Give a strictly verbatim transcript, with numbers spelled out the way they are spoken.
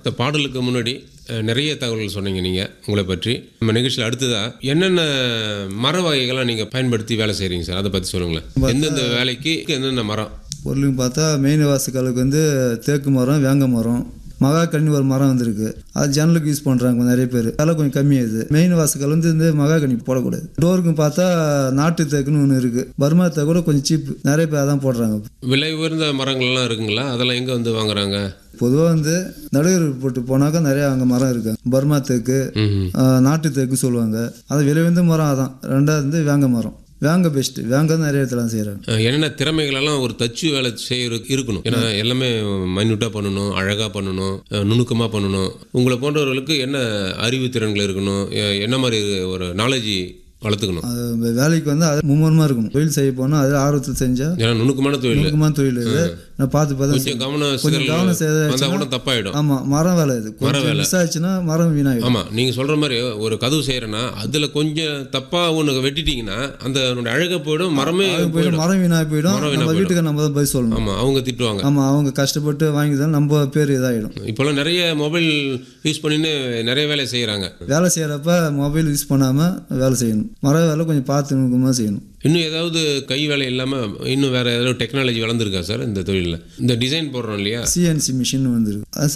இந்த பாடலுக்கு முன்னாடி அஹ், நிறைய தகவல்கள் சொன்னீங்க நீங்கள் உங்களை பற்றி. நம்ம நிகழ்ச்சியில் அடுத்ததாக என்னென்ன மர வகைகள்லாம் நீங்கள் பயன்படுத்தி வேலை செய்கிறீங்க சார், அதை பற்றி சொல்லுங்களேன். எந்தெந்த வேலைக்கு என்னென்ன மரம்? பொருளுங்க பார்த்தா மெயின் வாசக்காலுக்கு வந்து தேக்கு மரம், வேங்க மரம், மகா கன்னி ஒரு மரம் வந்திருக்கு. அது ஜன்னலுக்கு யூஸ் பண்ணுறாங்க நிறைய பேர். அதெல்லாம் கொஞ்சம் கம்மியாகுது. மெயின் வாசக்கால் வந்து இந்த மகா கன்னி போடக்கூடாது. டோருக்கு பார்த்தா நாட்டு தேக்குன்னு ஒன்று இருக்குது. பர்மா தேக்கு கூட கொஞ்சம் சீப்பு, நிறைய பேர் அதான் போடுறாங்க. விலை உயர்ந்த மரங்கள்லாம் இருக்குங்களா? அதெல்லாம் எங்கே வந்து வாங்குறாங்க? பொதுவாக வந்து நடுவர் போட்டு போனாக்கா நிறையா அங்கே மரம் இருக்கு. பர்மா தேக்கு, நாட்டு தேக்கு சொல்லுவாங்க. அது விலை உயர்ந்த மரம் அதான். ரெண்டாவது வந்து வேங்க மரம். வேங்க பெஸ்ட்டு. வேங்க தான் நிறைய இடத்துல செய்கிறாங்க. என்னென்ன திறமைகளெல்லாம் ஒரு தச்சு வேலை செய்ய இருக்கணும்? ஏன்னா எல்லாமே மைன்யூட்டாக பண்ணணும், அழகாக பண்ணணும், நுணுக்கமாக பண்ணணும். உங்களை போன்றவர்களுக்கு என்ன அறிவு திறன்கள் இருக்கணும், என்ன மாதிரி ஒரு நாலேஜ் வளர்த்துக்கணும்? அது வேலைக்கு வந்து அது மும்முரமாக இருக்கணும். தொழில் செய்ய போனால் அது ஆர்வத்தில் செஞ்சால் ஏன்னா நுணுக்கமான தொழில் நுணுக்கமான தொழில் இது. நான் பார்த்து பார்த்து கொஞ்சம் கவனம் கொஞ்சம் கவனம் செய்தால் கூட தப்பாயிடும். ஆமாம், மரம் வேலை இது. மரம் வேலை மிஸ் ஆச்சுன்னா மரம் வீணாகிடும். ஆமாம், நீங்கள் சொல்கிற மாதிரி ஒரு கதவு செய்கிறேன்னா அதில் கொஞ்சம் தப்பாக ஒன்று வெட்டிட்டீங்கன்னா அந்த அழகாக போயிடும், மரமே போயிடும், மரம் வீணாக போயிடும். நம்ம வீட்டுக்கு நம்ம தான் பதில் சொல்லணும். ஆமாம், அவங்க திட்டுவாங்க. ஆமாம், அவங்க கஷ்டப்பட்டு வாங்கி தான் நம்ம பேர் இதாகிடும். இப்போல்லாம் நிறைய மொபைல் யூஸ் பண்ணின்னு நிறைய வேலை செய்கிறாங்க. வேலை செய்கிறப்ப மொபைல் யூஸ் பண்ணாமல் வேலை செய்யணும். மர வேலை கொஞ்சம் பார்த்து நுணுக்கமாக செய்யணும். இன்னும் ஏதாவது கை வேலை இல்லாமல் இன்னும் வேறு ஏதாவது டெக்னாலஜி வளர்ந்துருக்கா சார் இந்த தொழிலில்? இந்த டிசைன் போடுறோம் இல்லையா, சிஎன்சி மிஷின் வந்துருக்கு.